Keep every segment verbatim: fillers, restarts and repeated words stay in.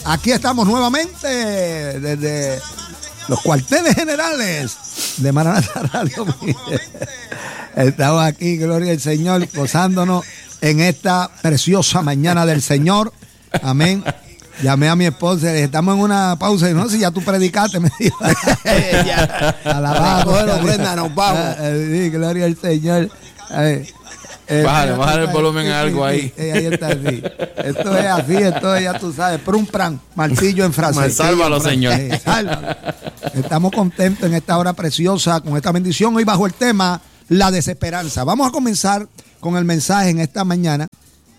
Aquí estamos nuevamente desde los cuarteles generales de Maranatha Radio. Estamos aquí, gloria al Señor, gozándonos en esta preciosa mañana del Señor. Amén. Llamé a mi esposa, le dije, estamos en una pausa y no sé si ya tú predicaste, me dijo. Alabado. Bueno, Brenda, nos vamos. Sí, gloria al Señor. Eh, eh, bájale, bájale el volumen sí, a algo sí, ahí. Sí, ahí está, sí. Esto es así, esto es, ya tú sabes, prum pran, martillo en francés. Sálvalo, Señor. Sí, sálvalo. Estamos contentos en esta hora preciosa, con esta bendición. Hoy bajo el tema, la desesperanza. Vamos a comenzar con el mensaje en esta mañana.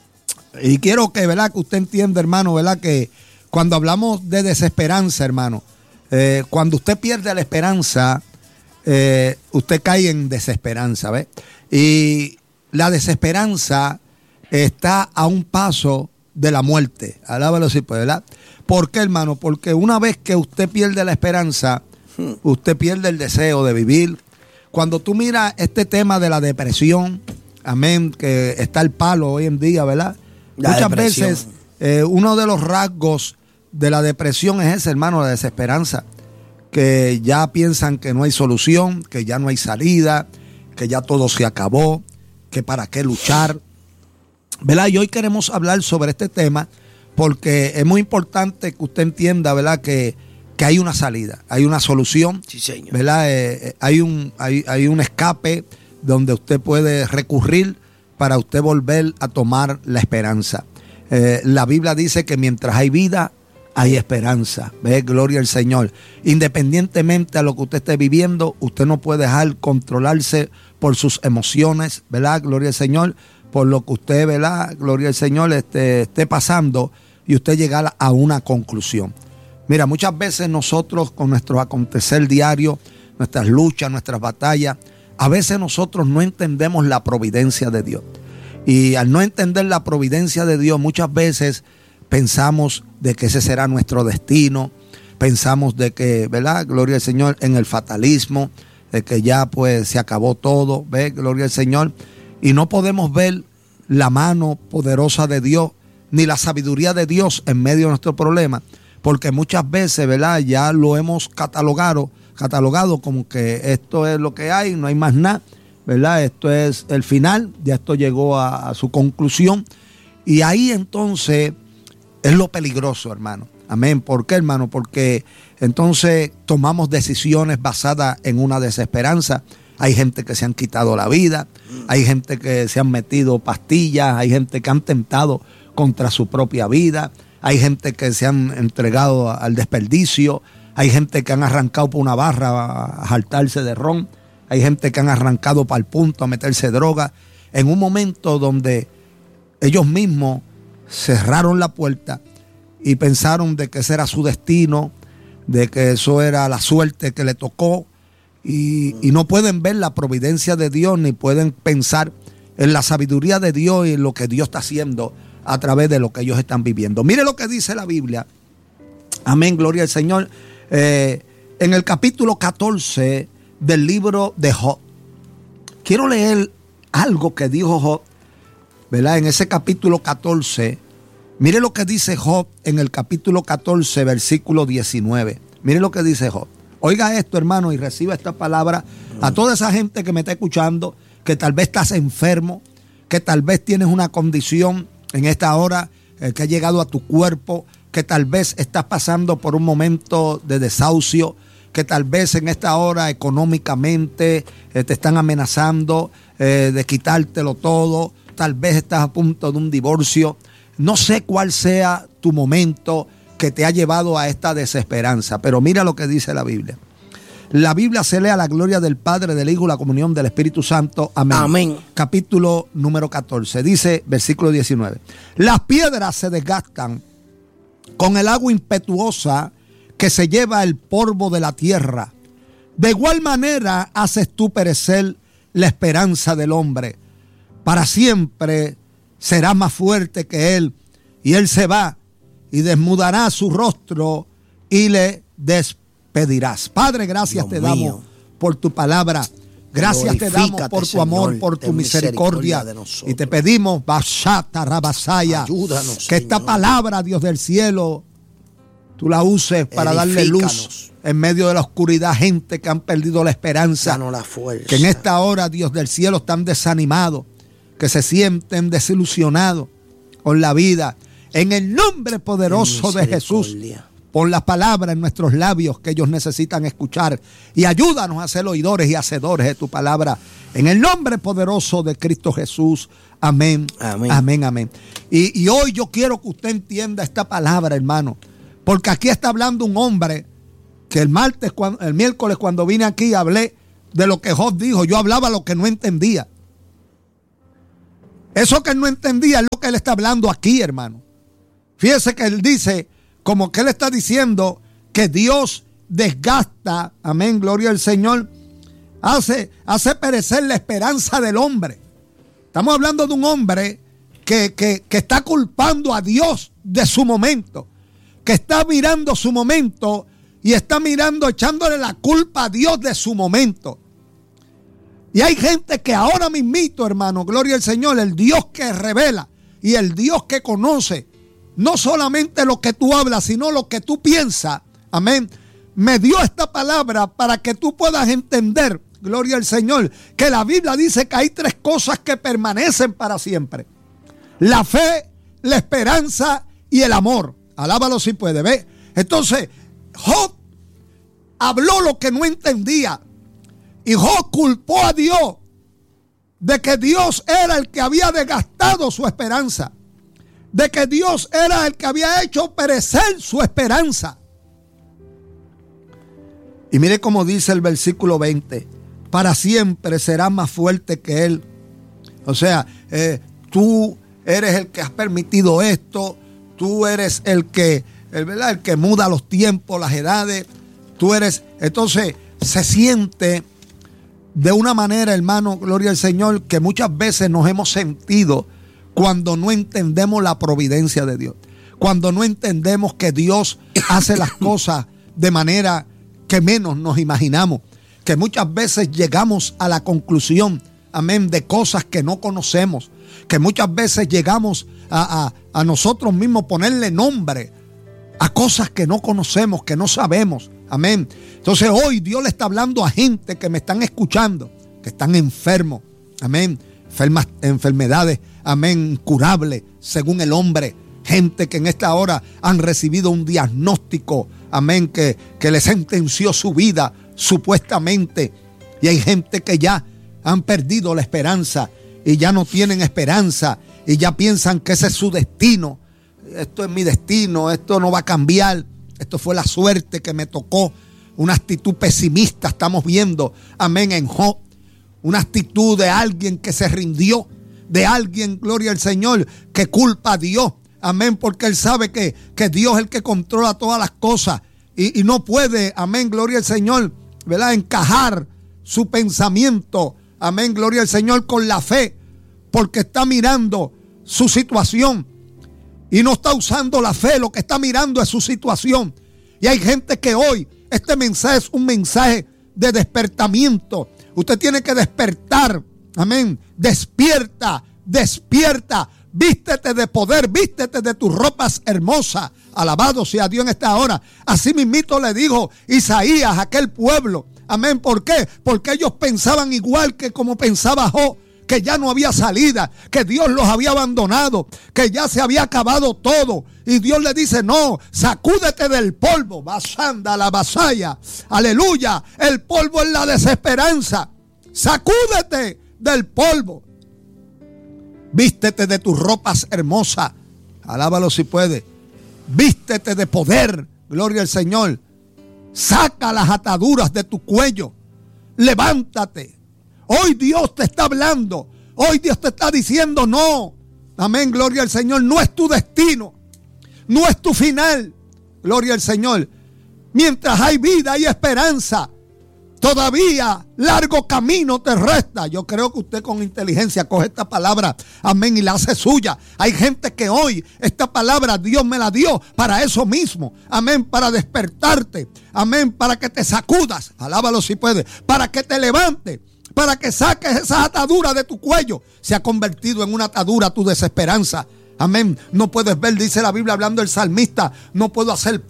Y quiero que, ¿verdad?, que usted entienda, hermano, ¿verdad?, que cuando hablamos de desesperanza, hermano, eh, cuando usted pierde la esperanza, eh, usted cae en desesperanza, ¿ves? Y la desesperanza está a un paso de la muerte. Alábalo así, pues, ¿verdad? ¿Por qué, hermano? Porque una vez que usted pierde la esperanza, usted pierde el deseo de vivir. Cuando tú miras este tema de la depresión, amén, que está el palo hoy en día, ¿verdad? La Muchas depresión. veces eh, uno de los rasgos de la depresión es ese, hermano, la desesperanza. Que ya piensan que no hay solución, que ya no hay salida, que ya todo se acabó, que para qué luchar, ¿verdad? Y hoy queremos hablar sobre este tema porque es muy importante que usted entienda, ¿verdad?, que, que hay una salida, hay una solución, sí, señor. ¿verdad? Eh, hay, un, hay, hay un escape donde usted puede recurrir para usted volver a tomar la esperanza. Eh, la Biblia dice que mientras hay vida, hay esperanza. ¿Ve? Gloria al Señor. Independientemente a lo que usted esté viviendo, usted no puede dejar controlarse por sus emociones, ¿verdad? Gloria al Señor. Por lo que usted, ¿verdad? Gloria al Señor, esté, esté pasando y usted llegar a una conclusión. Mira, muchas veces nosotros con nuestro acontecer diario, nuestras luchas, nuestras batallas, a veces nosotros no entendemos la providencia de Dios. Y al no entender la providencia de Dios, muchas veces pensamos de que ese será nuestro destino. Pensamos de que, ¿verdad? Gloria al Señor, en el fatalismo, de que ya pues se acabó todo, ¿ve? Gloria al Señor. Y no podemos ver la mano poderosa de Dios, ni la sabiduría de Dios en medio de nuestro problema. Porque muchas veces, ¿verdad?, ya lo hemos catalogado, catalogado como que esto es lo que hay, no hay más nada, ¿verdad? Esto es el final, ya esto llegó a, a su conclusión. Y ahí entonces es lo peligroso, hermano. Amén. ¿Por qué, hermano? Porque entonces tomamos decisiones basadas en una desesperanza. Hay gente que se han quitado la vida, hay gente que se han metido pastillas, hay gente que han tentado contra su propia vida, hay gente que se han entregado al desperdicio, hay gente que han arrancado por una barra a jaltarse de ron, hay gente que han arrancado para el punto a meterse droga, en un momento donde ellos mismos cerraron la puerta y pensaron de que ese era su destino, de que eso era la suerte que le tocó, y, y no pueden ver la providencia de Dios, ni pueden pensar en la sabiduría de Dios y en lo que Dios está haciendo a través de lo que ellos están viviendo. Mire lo que dice la Biblia. Amén, gloria al Señor. Eh, en el capítulo catorce del libro de Job. Quiero leer algo que dijo Job, ¿verdad? En ese capítulo catorce. Mire lo que dice Job en el capítulo catorce, versículo diecinueve. Mire lo que dice Job. Oiga esto, hermano, y reciba esta palabra a toda esa gente que me está escuchando, que tal vez estás enfermo, que tal vez tienes una condición en esta hora eh, que ha llegado a tu cuerpo, que tal vez estás pasando por un momento de desahucio, que tal vez en esta hora económicamente eh, te están amenazando eh, de quitártelo todo, tal vez estás a punto de un divorcio. No sé cuál sea tu momento que te ha llevado a esta desesperanza, pero mira lo que dice la Biblia. La Biblia se lee a la gloria del Padre, del Hijo y la comunión del Espíritu Santo. Amén. Amén. Capítulo número catorce. Dice, versículo diecinueve. Las piedras se desgastan con el agua impetuosa que se lleva el polvo de la tierra. De igual manera haces tú perecer la esperanza del hombre. Para siempre será más fuerte que él, y él se va y desmudará su rostro y le despedirás. Padre, gracias Dios te damos mío. Por tu palabra. Gracias te damos por tu amor, Señor, por tu misericordia. misericordia y te pedimos, Bashata Rabasaya, ayúdanos, que esta Señor. Palabra, Dios del cielo, tú la uses para darle luz en medio de la oscuridad, gente que han perdido la esperanza, danos la fuerza. Que en esta hora, Dios del cielo, están desanimados, que se sienten desilusionados con la vida. En el nombre poderoso de Jesús, pon la palabra en nuestros labios que ellos necesitan escuchar y ayúdanos a ser oidores y hacedores de tu palabra. En el nombre poderoso de Cristo Jesús. Amén. Amén, amén. amén. Y, y hoy yo quiero que usted entienda esta palabra, hermano, porque aquí está hablando un hombre que el martes, cuando, el miércoles cuando vine aquí hablé de lo que Job dijo. Yo hablaba lo que no entendía. Eso que él no entendía es lo que él está hablando aquí, hermano. Fíjese que él dice, como que él está diciendo que Dios desgasta, amén, gloria al Señor, hace, hace perecer la esperanza del hombre. Estamos hablando de un hombre que, que, que está culpando a Dios de su momento, que está mirando su momento y está mirando, echándole la culpa a Dios de su momento. Y hay gente que ahora mismito, hermano, gloria al Señor, el Dios que revela y el Dios que conoce, no solamente lo que tú hablas, sino lo que tú piensas, amén, me dio esta palabra para que tú puedas entender, gloria al Señor, que la Biblia dice que hay tres cosas que permanecen para siempre: la fe, la esperanza y el amor. Alábalo si puede, ¿ve? Entonces, Job habló lo que no entendía. Y Job culpó a Dios de que Dios era el que había desgastado su esperanza, de que Dios era el que había hecho perecer su esperanza. Y mire cómo dice el versículo veinte: para siempre será más fuerte que él. O sea, eh, tú eres el que has permitido esto, tú eres el que, el, ¿verdad? el que muda los tiempos, las edades, tú eres. Entonces se siente de una manera, hermano, gloria al Señor, que muchas veces nos hemos sentido cuando no entendemos la providencia de Dios, cuando no entendemos que Dios hace las cosas de manera que menos nos imaginamos, que muchas veces llegamos a la conclusión, amén, de cosas que no conocemos, que muchas veces llegamos a, a, a nosotros mismos ponerle nombre a cosas que no conocemos, que no sabemos. Amén. Entonces hoy Dios le está hablando a gente que me están escuchando, que están enfermos. Amén. Enfermas, enfermedades, amén, incurables según el hombre. Gente que en esta hora han recibido un diagnóstico, amén, que, que le sentenció su vida supuestamente. Y hay gente que ya han perdido la esperanza y ya no tienen esperanza y ya piensan que ese es su destino. Esto es mi destino, esto no va a cambiar. Esto fue la suerte que me tocó. Una actitud pesimista estamos viendo, amén, en Job. Una actitud de alguien que se rindió, de alguien, gloria al Señor, que culpa a Dios, amén, porque él sabe que, que Dios es el que controla todas las cosas y, y no puede, amén, gloria al Señor, ¿verdad?, encajar su pensamiento, amén, gloria al Señor, con la fe, porque está mirando su situación y no está usando la fe, lo que está mirando es su situación. Y hay gente que hoy, este mensaje es un mensaje de despertamiento. Usted tiene que despertar, amén, despierta, despierta, vístete de poder, vístete de tus ropas hermosas. Alabado sea Dios en esta hora. Así mismito le dijo Isaías a aquel pueblo, amén. ¿Por qué? Porque ellos pensaban igual que como pensaba Job, que ya no había salida, que Dios los había abandonado, que ya se había acabado todo. Y Dios le dice, no, sacúdete del polvo, basanda la vasalla, aleluya, el polvo es la desesperanza, sacúdete del polvo, vístete de tus ropas hermosas, alábalo si puede, vístete de poder, gloria al Señor, saca las ataduras de tu cuello, levántate. Hoy Dios te está hablando. Hoy Dios te está diciendo no. Amén, gloria al Señor. No es tu destino. No es tu final. Gloria al Señor. Mientras hay vida, hay esperanza. Todavía largo camino te resta. Yo creo que usted con inteligencia coge esta palabra, amén, y la hace suya. Hay gente que hoy esta palabra Dios me la dio para eso mismo. Amén, para despertarte. Amén, para que te sacudas. Alábalo si puedes. Para que te levantes. Para que saques esa atadura de tu cuello. Se ha convertido en una atadura tu desesperanza. Amén. No puedes ver, dice la Biblia hablando el salmista, no puedo hacer pie.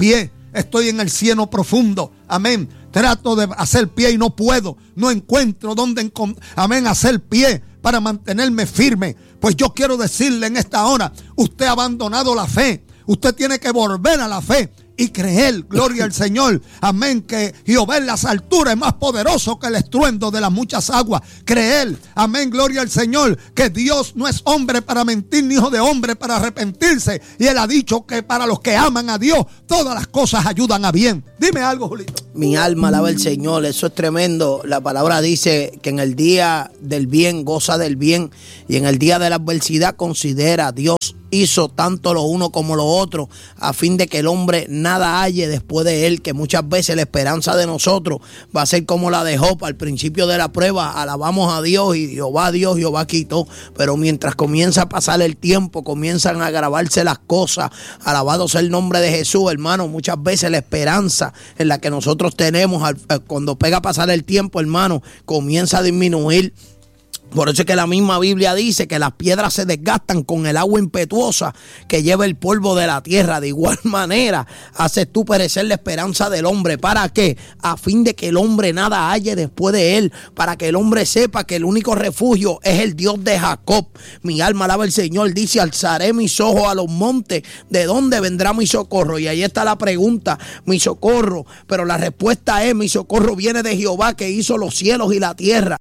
estoy en el cieno profundo, amén. Trato de hacer pie y no puedo, no encuentro dónde, amén, hacer pie para mantenerme firme. Pues yo quiero decirle en esta hora, usted ha abandonado la fe, usted tiene que volver a la fe y creer, gloria al Señor, amén, que Jehová en las alturas es más poderoso que el estruendo de las muchas aguas. Creer, amén, gloria al Señor, que Dios no es hombre para mentir, ni hijo de hombre para arrepentirse. Y Él ha dicho que para los que aman a Dios, todas las cosas ayudan a bien. Dime algo, Julito. Mi alma alaba al Señor, eso es tremendo. La palabra dice que en el día del bien goza del bien y en el día de la adversidad considera a Dios. Hizo tanto lo uno como lo otro a fin de que el hombre nada halle después de él, que muchas veces la esperanza de nosotros va a ser como la de Job al principio de la prueba. Alabamos a Dios y Jehová Dios, Jehová quitó, pero mientras comienza a pasar el tiempo, comienzan a agravarse las cosas. Alabado sea el nombre de Jesús, hermano. Muchas veces la esperanza en la que nosotros tenemos cuando pega a pasar el tiempo, hermano, comienza a disminuir. Por eso es que la misma Biblia dice que las piedras se desgastan con el agua impetuosa que lleva el polvo de la tierra. De igual manera, haces tú perecer la esperanza del hombre. ¿Para qué? A fin de que el hombre nada halle después de él. Para que el hombre sepa que el único refugio es el Dios de Jacob. Mi alma alaba al Señor. Dice, alzaré mis ojos a los montes. ¿De dónde vendrá mi socorro? Y ahí está la pregunta, mi socorro. Pero la respuesta es, mi socorro viene de Jehová que hizo los cielos y la tierra.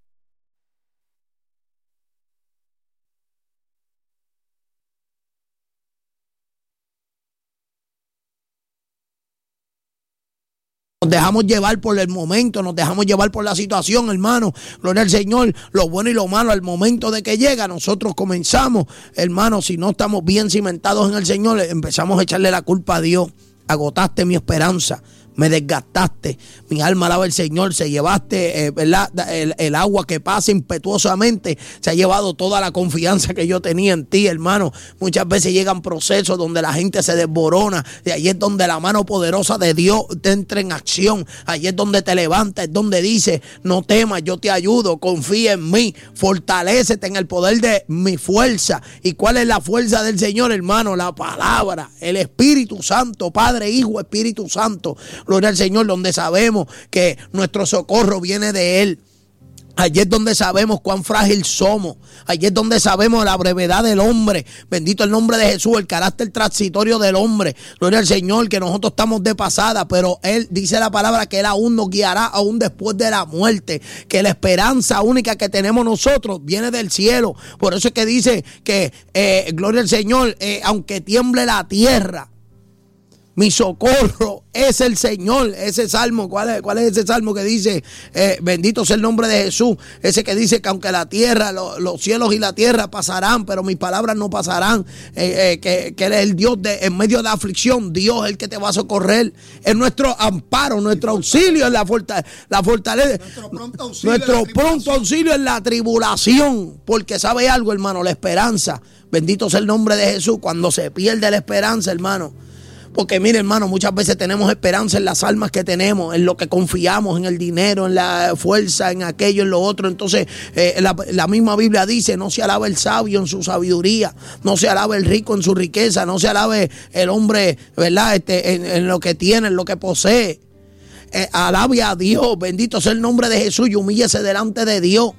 Nos dejamos llevar por el momento, nos dejamos llevar por la situación, hermano. Gloria al Señor, lo bueno y lo malo al momento de que llega, nosotros comenzamos, hermano, si no estamos bien cimentados en el Señor, empezamos a echarle la culpa a Dios. Agotaste mi esperanza, me desgastaste, mi alma alaba al Señor, se llevaste, eh, ¿verdad? El, el agua que pasa impetuosamente, se ha llevado toda la confianza que yo tenía en ti, hermano. Muchas veces llegan procesos donde la gente se desborona, y ahí es donde la mano poderosa de Dios te entra en acción, ahí es donde te levanta, es donde dice, no temas, yo te ayudo, confía en mí, fortalécete en el poder de mi fuerza. ¿Y cuál es la fuerza del Señor, hermano? La palabra, el Espíritu Santo, Padre, Hijo, Espíritu Santo. Gloria al Señor, donde sabemos que nuestro socorro viene de Él. Allí es donde sabemos cuán frágil somos. Allí es donde sabemos la brevedad del hombre. Bendito el nombre de Jesús, el carácter transitorio del hombre. Gloria al Señor, que nosotros estamos de pasada, pero Él dice la palabra que Él aún nos guiará aún después de la muerte. Que la esperanza única que tenemos nosotros viene del cielo. Por eso es que dice que, eh, gloria al Señor, eh, aunque tiemble la tierra, mi socorro es el Señor. Ese salmo, ¿cuál es, cuál es ese salmo que dice, eh, bendito sea el nombre de Jesús? Ese que dice que aunque la tierra, lo, los cielos y la tierra pasarán, pero mis palabras no pasarán. Eh, eh, que, que Él es el Dios de, en medio de la aflicción. Dios es el que te va a socorrer. Es nuestro amparo, nuestro auxilio en la, forta, la fortaleza. Nuestro pronto auxilio, nuestro pronto auxilio en la tribulación. Porque sabe algo, hermano, la esperanza. Bendito sea el nombre de Jesús. Cuando se pierde la esperanza, hermano. Porque mire, hermano, muchas veces tenemos esperanza en las almas que tenemos, en lo que confiamos, en el dinero, en la fuerza, en aquello, en lo otro. Entonces, eh, la, la misma Biblia dice, no se alabe el sabio en su sabiduría, no se alabe el rico en su riqueza, no se alabe el hombre, ¿verdad? Este, en, en lo que tiene, en lo que posee. Eh, alabe a Dios, bendito sea el nombre de Jesús y humíllese delante de Dios.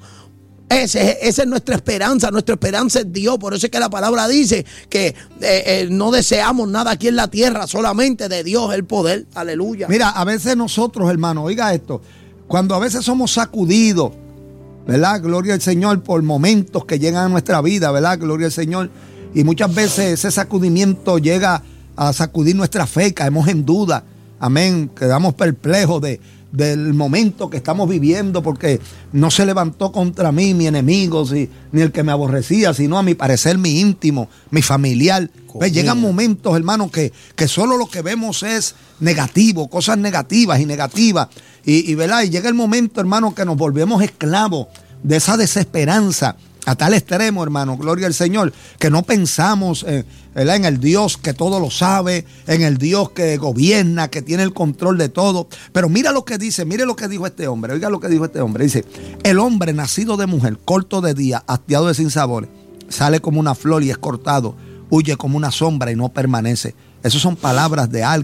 Ese, esa es nuestra esperanza, nuestra esperanza es Dios. Por eso es que la palabra dice que eh, eh, no deseamos nada aquí en la tierra, solamente de Dios el poder. Aleluya. Mira, a veces nosotros, hermano, oiga esto, cuando a veces somos sacudidos, ¿verdad? Gloria al Señor, por momentos que llegan a nuestra vida, ¿verdad? Gloria al Señor. Y muchas veces ese sacudimiento llega a sacudir nuestra fe, caemos en duda. Amén, quedamos perplejos de... del momento que estamos viviendo, porque no se levantó contra mí mi enemigo, si, ni el que me aborrecía, sino a mi parecer mi íntimo, mi familiar. ¿Ves? Llegan momentos, hermano, que, que solo lo que vemos es negativo, cosas negativas y negativas. Y, y, ¿verdad? Y llega el momento, hermano, que nos volvemos esclavos de esa desesperanza. A tal extremo, hermano, gloria al Señor, que no pensamos eh, en el Dios que todo lo sabe, en el Dios que gobierna, que tiene el control de todo. Pero mira lo que dice, mire lo que dijo este hombre, oiga lo que dijo este hombre. Dice, el hombre nacido de mujer, corto de día, hastiado de sinsabores, sale como una flor y es cortado, huye como una sombra y no permanece. Esas son palabras de alguien,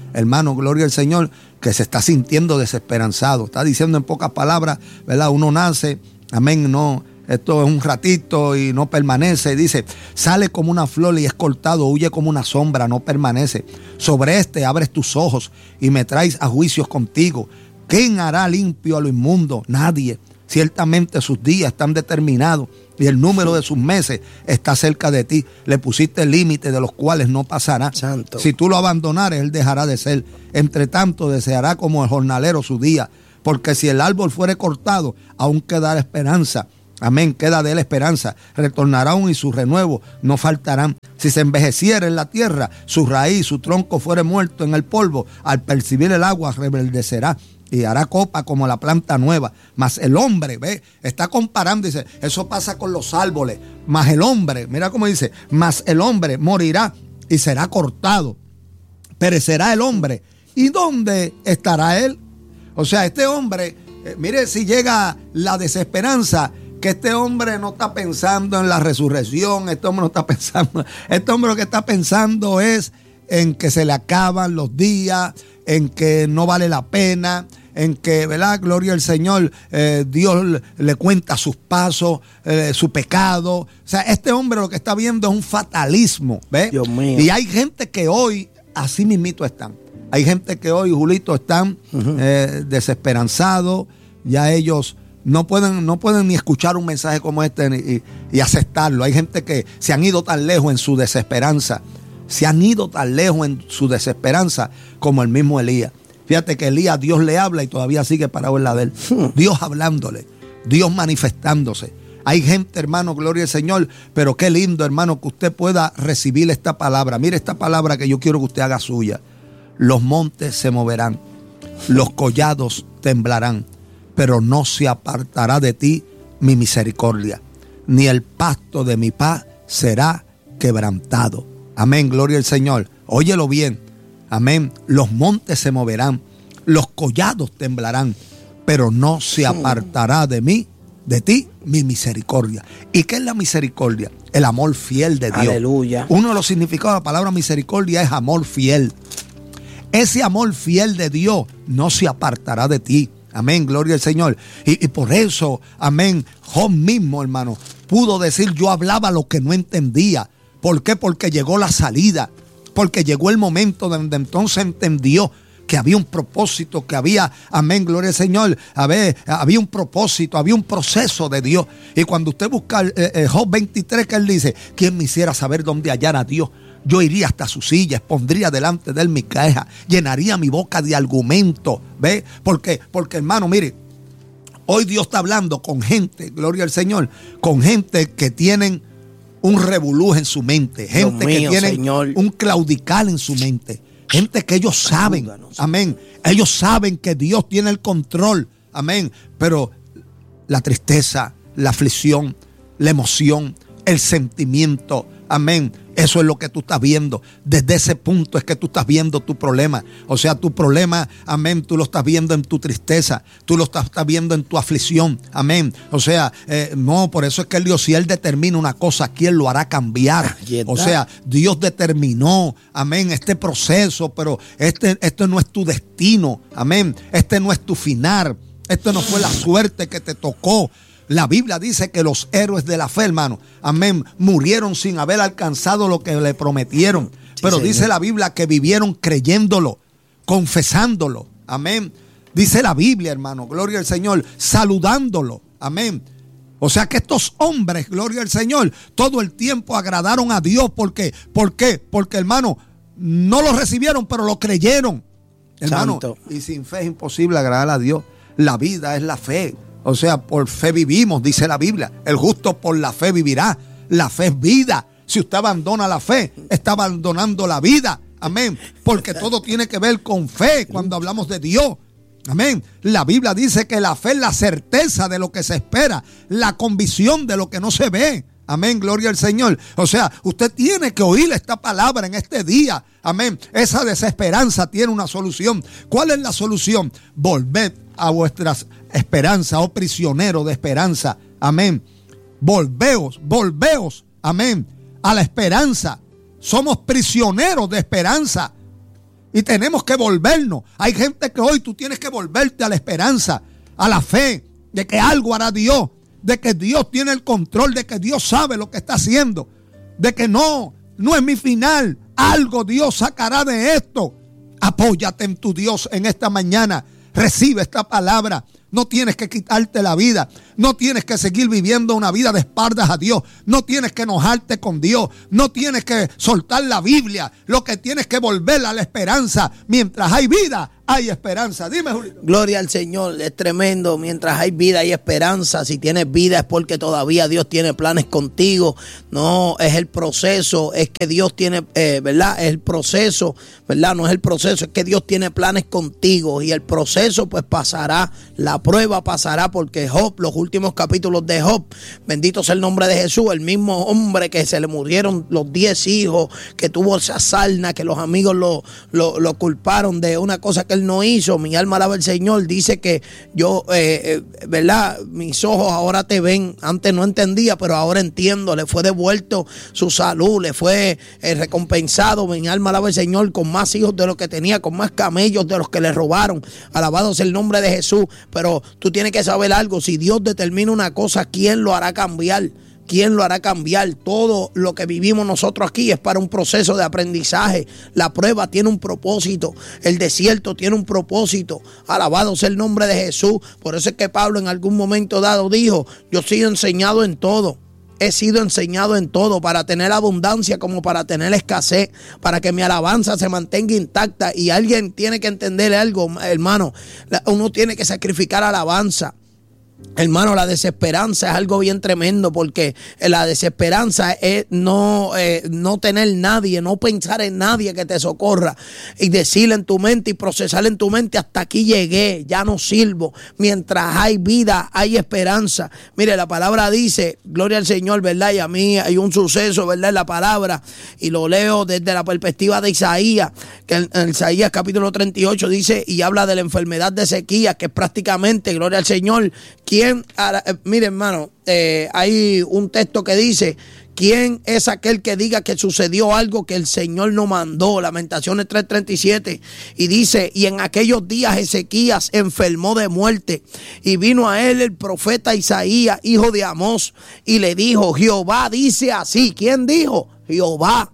hermano, gloria al Señor, que se está sintiendo desesperanzado. Está diciendo en pocas palabras, ¿verdad? Uno nace, amén, no, esto es un ratito y no permanece. Dice, sale como una flor y es cortado, huye como una sombra, no permanece. Sobre este abres tus ojos y me traes a juicios contigo. ¿Quién hará limpio a lo inmundo? Nadie. Ciertamente sus días están determinados y el número de sus meses está cerca de ti. Le pusiste el límite de los cuales no pasará. Santo. Si tú lo abandonares, él dejará de ser. Entre tanto, deseará como el jornalero su día. Porque si el árbol fuere cortado, aún quedará esperanza. Amén, queda de él esperanza. Retornará aún y sus renuevos no faltarán. Si se envejeciera en la tierra, su raíz, su tronco fuere muerto en el polvo, al percibir el agua reverdecerá y hará copa como la planta nueva. Mas el hombre, ve, está comparando, dice, eso pasa con los árboles. Mas el hombre, mira cómo dice, mas el hombre morirá y será cortado. Perecerá el hombre. ¿Y dónde estará él? O sea, este hombre, eh, mire si llega la desesperanza, que este hombre no está pensando en la resurrección, este hombre no está pensando, este hombre lo que está pensando es en que se le acaban los días, en que no vale la pena, en que, ¿verdad? Gloria al Señor, eh, Dios le cuenta sus pasos, eh, su pecado. O sea, este hombre lo que está viendo es un fatalismo, ¿ves? Dios mío. Y hay gente que hoy, así mismito están. Hay gente que hoy, Julito, están uh-huh. eh, desesperanzados, ya ellos no pueden, no pueden ni escuchar un mensaje como este y, y aceptarlo. Hay gente que se han ido tan lejos en su desesperanza, se han ido tan lejos en su desesperanza como el mismo Elías. Fíjate que Elías, Dios le habla y todavía sigue parado en la de él. Dios hablándole, Dios manifestándose. Hay gente, hermano, gloria al Señor, pero qué lindo, hermano, que usted pueda recibir esta palabra. Mire esta palabra que yo quiero que usted haga suya. Los montes se moverán, los collados temblarán, pero no se apartará de ti mi misericordia, ni el pacto de mi paz será quebrantado. Amén, gloria al Señor. Óyelo bien. Amén. Los montes se moverán, los collados temblarán, pero no se apartará de mí, de ti, mi misericordia. ¿Y qué es la misericordia? El amor fiel de Dios. Aleluya. Uno de los significados de la palabra misericordia es amor fiel. Ese amor fiel de Dios no se apartará de ti. Amén, gloria al Señor. Y, y por eso, amén, Job mismo, hermano, pudo decir, yo hablaba lo que no entendía. ¿Por qué? Porque llegó la salida, porque llegó el momento donde entonces entendió que había un propósito, que había, amén, gloria al Señor, había, había un propósito, había un proceso de Dios. Y cuando usted busca eh, eh, Job veintitrés, que él dice, ¿quién me hiciera saber dónde hallar a Dios? Yo iría hasta su silla, pondría delante de él mi queja, llenaría mi boca de argumento. ¿Ve? Porque, porque hermano, mire, hoy Dios está hablando con gente, gloria al Señor, con gente que tienen un revolú en su mente, gente mío, que tienen Señor. un claudical en su mente, gente que ellos saben, Ayúdanos. amén, ellos saben que Dios tiene el control, amén, pero la tristeza, la aflicción, la emoción, el sentimiento, amén, eso es lo que tú estás viendo. Desde ese punto es que tú estás viendo tu problema. O sea, tu problema, amén, tú lo estás viendo en tu tristeza. Tú lo estás, estás viendo en tu aflicción. Amén. O sea, eh, no, por eso es que el Dios, si Él determina una cosa, ¿quién lo hará cambiar? O sea, Dios determinó, amén, este proceso, pero este, este no es tu destino. Amén. Este no es tu final. Esto no fue la suerte que te tocó. La Biblia dice que los héroes de la fe, hermano, amén, murieron sin haber alcanzado lo que le prometieron. Sí, Pero señor. dice la Biblia que vivieron creyéndolo, confesándolo, amén. Dice la Biblia, hermano, gloria al Señor, saludándolo, amén. O sea que estos hombres, gloria al Señor, todo el tiempo agradaron a Dios. ¿Por qué? ¿Por qué? Porque, hermano, no lo recibieron, pero lo creyeron. Hermano, Santo. Y sin fe es imposible agradar a Dios. La vida es la fe. O sea, por fe vivimos, dice la Biblia. El justo por la fe vivirá. La fe es vida. Si usted abandona la fe, está abandonando la vida. Amén. Porque todo tiene que ver con fe cuando hablamos de Dios. Amén. La Biblia dice que la fe es la certeza de lo que se espera, la convicción de lo que no se ve. Amén, gloria al Señor. O sea, usted tiene que oír esta palabra en este día. Amén. Esa desesperanza tiene una solución. ¿Cuál es la solución? Volved a vuestras esperanzas, oh prisionero de esperanza. Amén. Volveos, volveos. Amén. A la esperanza. Somos prisioneros de esperanza. Y tenemos que volvernos. Hay gente que hoy tú tienes que volverte a la esperanza, a la fe de que algo hará Dios, de que Dios tiene el control, de que Dios sabe lo que está haciendo, de que no, no es mi final, algo Dios sacará de esto. Apóyate en tu Dios en esta mañana, recibe esta palabra. No tienes que quitarte la vida, no tienes que seguir viviendo una vida de espaldas a Dios, no tienes que enojarte con Dios, no tienes que soltar la Biblia, lo que tienes que volver a la esperanza. Mientras hay vida, hay esperanza. Dime, Julito. Gloria al Señor, es tremendo. Mientras hay vida, hay esperanza. Si tienes vida es porque todavía Dios tiene planes contigo. No es el proceso, es que Dios tiene, eh, ¿verdad? Es el proceso, ¿verdad? No es el proceso, es que Dios tiene planes contigo. Y el proceso pues pasará, la prueba pasará, porque Job, los últimos capítulos de Job, bendito sea el nombre de Jesús, el mismo hombre que se le murieron los diez hijos, que tuvo esa sarna, que los amigos lo, lo, lo culparon de una cosa que él no hizo. Mi alma alaba al Señor. Dice que yo, eh, eh, ¿verdad? Mis ojos ahora te ven. Antes no entendía, pero ahora entiendo. Le fue devuelto su salud, le fue eh, recompensado. Mi alma alaba al Señor, con más hijos de los que tenía, con más camellos de los que le robaron. Alabado sea el nombre de Jesús. Pero tú tienes que saber algo. Si Dios determina una cosa, ¿quién lo hará cambiar? ¿Quién lo hará cambiar? Todo lo que vivimos nosotros aquí es para un proceso de aprendizaje. La prueba tiene un propósito. El desierto tiene un propósito. Alabado sea el nombre de Jesús. Por eso es que Pablo en algún momento dado dijo: yo he sido enseñado en todo. He sido enseñado en todo, para tener abundancia como para tener escasez, para que mi alabanza se mantenga intacta. Y alguien tiene que entender algo, hermano. Uno tiene que sacrificar alabanza. Hermano, la desesperanza es algo bien tremendo, porque la desesperanza es no, eh, no tener nadie, no pensar en nadie que te socorra, y decir en tu mente y procesar en tu mente: hasta aquí llegué, ya no sirvo. Mientras hay vida, hay esperanza. Mire, la palabra dice, gloria al Señor, ¿verdad? Y a mí hay un suceso, ¿verdad? En la palabra, y lo leo desde la perspectiva de Isaías, que en, en Isaías capítulo treinta y ocho dice, y habla de la enfermedad de Ezequías, que es prácticamente, gloria al Señor, ¿quién? Eh, mire, hermano, eh, hay un texto que dice: ¿quién es aquel que diga que sucedió algo que el Señor no mandó? Lamentaciones tres treinta y siete. Y dice: y en aquellos días Ezequías enfermó de muerte, y vino a él el profeta Isaías, hijo de Amós, y le dijo: Jehová dice así. ¿Quién dijo? Jehová.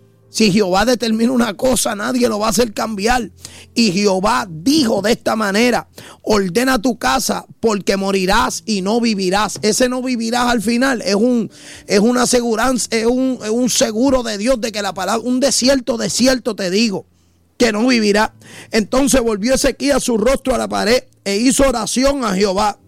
Si Jehová determina una cosa, nadie lo va a hacer cambiar. Y Jehová dijo de esta manera: ordena tu casa, porque morirás y no vivirás. Ese no vivirás al final es un es una aseguranza, es un, es un seguro de Dios de que la palabra, un desierto, desierto te digo, que no vivirá. Entonces volvió Ezequías su rostro a la pared e hizo oración a Jehová,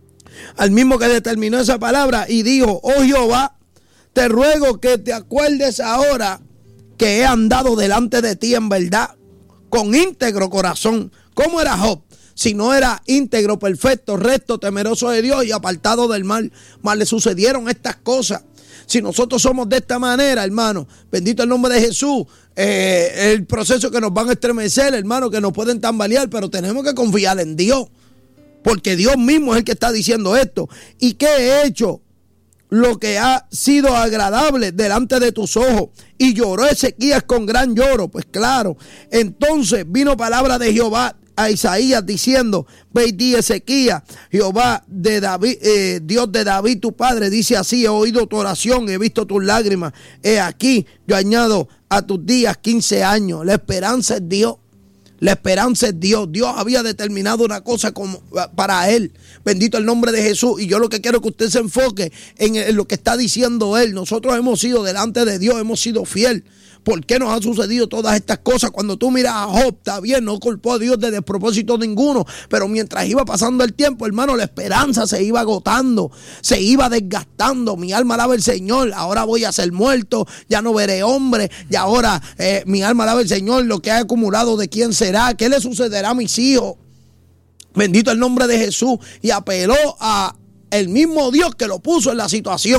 al mismo que determinó esa palabra, y dijo: oh Jehová, te ruego que te acuerdes ahora que he andado delante de ti en verdad, con íntegro corazón. ¿Cómo era Job? Si no era íntegro, perfecto, recto, temeroso de Dios y apartado del mal. Mas le sucedieron estas cosas. Si nosotros somos de esta manera, hermano, bendito el nombre de Jesús, eh, el proceso que nos van a estremecer, hermano, que nos pueden tambalear, pero tenemos que confiar en Dios, porque Dios mismo es el que está diciendo esto. ¿Y qué he hecho? Lo que ha sido agradable delante de tus ojos. Y lloró Ezequías con gran lloro. Pues claro, entonces vino palabra de Jehová a Isaías diciendo: ve y di Ezequías, Jehová de David, eh, Dios de David tu padre, dice así: he oído tu oración, he visto tus lágrimas. He aquí, yo añado a tus días quince años. La esperanza es Dios. La esperanza es Dios. Dios había determinado una cosa como para él. Bendito el nombre de Jesús. Y yo lo que quiero es que usted se enfoque en, en lo que está diciendo él. Nosotros hemos sido delante de Dios, hemos sido fiel. ¿Por qué nos han sucedido todas estas cosas? Cuando tú miras a Job, está bien, no culpó a Dios de despropósito ninguno, pero mientras iba pasando el tiempo, hermano, la esperanza se iba agotando, se iba desgastando. Mi alma alaba al Señor. Ahora voy a ser muerto, ya no veré hombre, y ahora eh, mi alma alaba al Señor. Lo que ha acumulado, ¿de quién será? ¿Qué le sucederá a mis hijos? Bendito el nombre de Jesús. Y apeló a el mismo Dios que lo puso en la situación.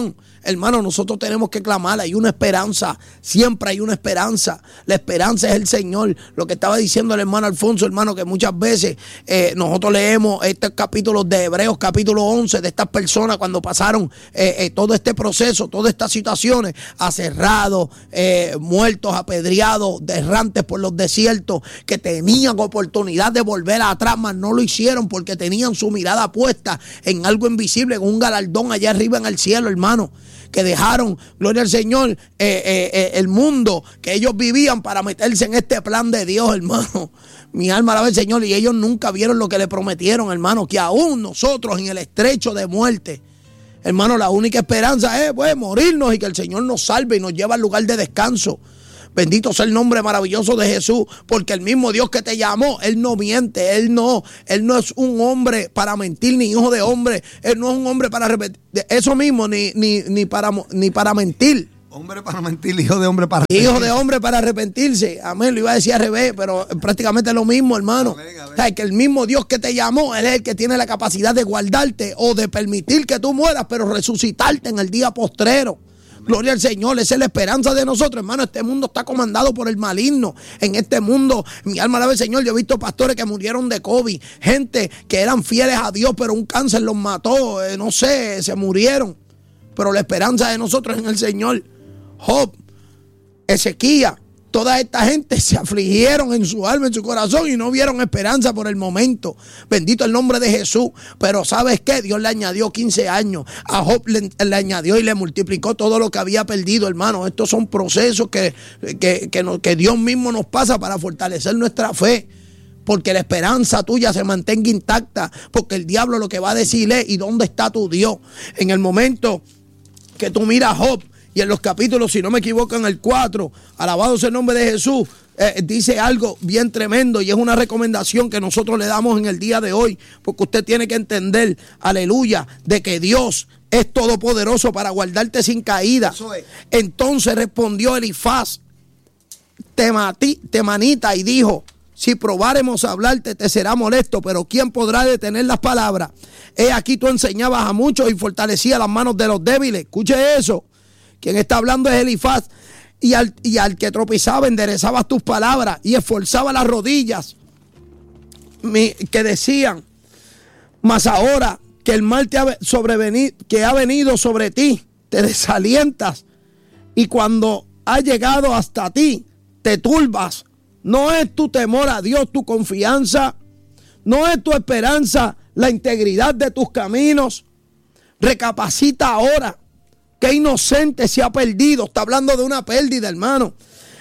hermano, nosotros tenemos que clamar. Hay una esperanza, siempre hay una esperanza. La esperanza es el Señor. Lo que estaba diciendo el hermano Alfonso, hermano, que muchas veces eh, nosotros leemos estos capítulos de Hebreos, capítulo once, de estas personas cuando pasaron eh, eh, todo este proceso, todas estas situaciones, aserrados, eh, muertos, apedreados, errantes por los desiertos, que tenían oportunidad de volver atrás, mas no lo hicieron porque tenían su mirada puesta en algo invisible, en un galardón allá arriba en el cielo, hermano, que dejaron, gloria al Señor, eh, eh, eh, el mundo que ellos vivían para meterse en este plan de Dios, hermano. Mi alma alaba al Señor, y ellos nunca vieron lo que le prometieron, hermano, que aún nosotros en el estrecho de muerte, hermano, la única esperanza es pues morirnos y que el Señor nos salve y nos lleve al lugar de descanso. Bendito sea el nombre maravilloso de Jesús, porque el mismo Dios que te llamó, Él no miente, Él no, Él no es un hombre para mentir, ni hijo de hombre, Él no es un hombre para repetir, eso mismo, ni, ni, ni, para, ni para mentir. Hombre para mentir, hijo de hombre para arrepentirse. Hijo de hombre para arrepentirse. Amén, lo iba a decir al revés, pero prácticamente es lo mismo, hermano. A ver, a ver. O sea, que el mismo Dios que te llamó, Él es el que tiene la capacidad de guardarte o de permitir que tú mueras, pero resucitarte en el día postrero. Gloria al Señor, esa es la esperanza de nosotros, hermano. Este mundo está comandado por el maligno. En este mundo, mi alma alaba al Señor. Yo he visto pastores que murieron de COVID, gente que eran fieles a Dios, pero un cáncer los mató, eh, no sé, se murieron. Pero la esperanza de nosotros es en el Señor. Job, Ezequías, toda esta gente se afligieron en su alma, en su corazón, y no vieron esperanza por el momento. Bendito el nombre de Jesús. Pero ¿sabes qué? Dios le añadió quince años. A Job le, le añadió y le multiplicó todo lo que había perdido, hermano. Estos son procesos que, que, que, no, que Dios mismo nos pasa para fortalecer nuestra fe. Porque la esperanza tuya se mantenga intacta. Porque el diablo lo que va a decir es: ¿y dónde está tu Dios? En el momento que tú miras a Job, y en los capítulos, si no me equivoco, en el cuatro, alabado sea el nombre de Jesús, eh, dice algo bien tremendo, y es una recomendación que nosotros le damos en el día de hoy, porque usted tiene que entender, aleluya, de que Dios es todopoderoso para guardarte sin caída. Es. Entonces respondió Elifaz temanita y dijo: si probáremos a hablarte, te será molesto, pero ¿quién podrá detener las palabras? He aquí tú enseñabas a muchos y fortalecías las manos de los débiles. Escuche eso. Quien está hablando es Elifaz. Y al, y al que tropezaba enderezabas tus palabras y esforzaba las rodillas, mi, que decían: mas ahora que el mal te ha sobrevenido, que ha venido sobre ti, te desalientas, y cuando ha llegado hasta ti, te turbas. No es tu temor a Dios tu confianza, no es tu esperanza la integridad de tus caminos. Recapacita ahora. Qué inocente se ha perdido. Está hablando de una pérdida, hermano.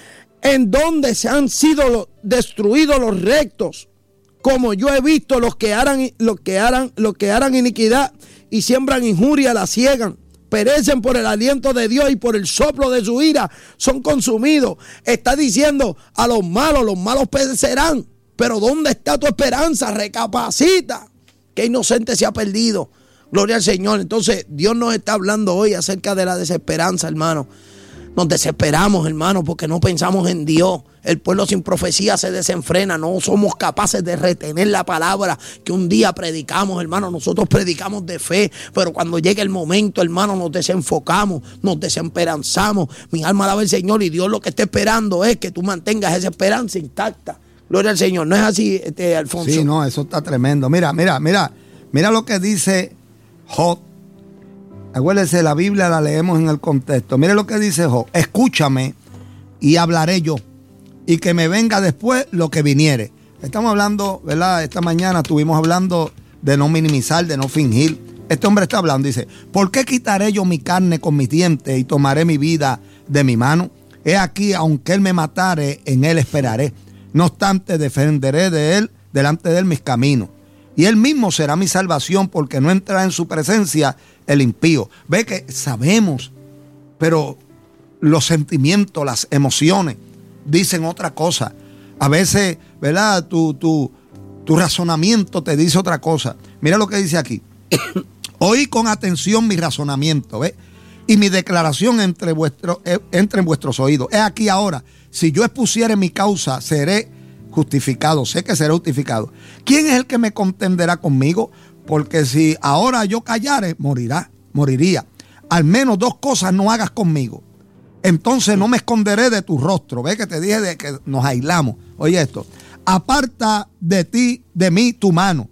En donde se han sido los, destruidos los rectos, como yo he visto los que harán, los que harán, los que harán iniquidad y siembran injuria, la ciegan. Perecen por el aliento de Dios y por el soplo de su ira son consumidos. Está diciendo a los malos, los malos perecerán. Pero ¿dónde está tu esperanza? Recapacita. Qué inocente se ha perdido. Gloria al Señor. Entonces Dios nos está hablando hoy acerca de la desesperanza, hermano. Nos desesperamos, hermano, porque no pensamos en Dios. El pueblo sin profecía se desenfrena. No somos capaces de retener la palabra que un día predicamos, hermano. Nosotros predicamos de fe, pero cuando llega el momento, hermano, nos desenfocamos, nos desesperanzamos. Mi alma alaba al Señor, y Dios lo que está esperando es que tú mantengas esa esperanza intacta. Gloria al Señor. ¿No es así, este, Alfonso? Sí, no, eso está tremendo. Mira, mira, mira, mira lo que dice Job. Acuérdese, la Biblia la leemos en el contexto. Mire lo que dice Job: escúchame y hablaré yo, y que me venga después lo que viniere. Estamos hablando, ¿verdad? Esta mañana estuvimos hablando de no minimizar, de no fingir. Este hombre está hablando, dice: ¿por qué quitaré yo mi carne con mis dientes y tomaré mi vida de mi mano? He aquí, aunque él me matare, en él esperaré. No obstante, defenderé de él, delante de él, mis caminos. Y él mismo será mi salvación, porque no entrará en su presencia el impío. Ve que sabemos, pero los sentimientos, las emociones dicen otra cosa. A veces, ¿verdad? Tu, tu, tu razonamiento te dice otra cosa. Mira lo que dice aquí: oí con atención mi razonamiento, ¿ve? Y mi declaración entre, vuestro, entre en vuestros oídos. He aquí ahora, si yo expusiere mi causa, seré justificado, sé que seré justificado. ¿Quién es el que me contenderá conmigo? Porque si ahora yo callare, morirá, moriría. al menos dos cosas no hagas conmigo. Entonces no me esconderé de tu rostro. Ve que te dije de que nos aislamos. Oye esto. Aparta de ti, de mí, tu mano,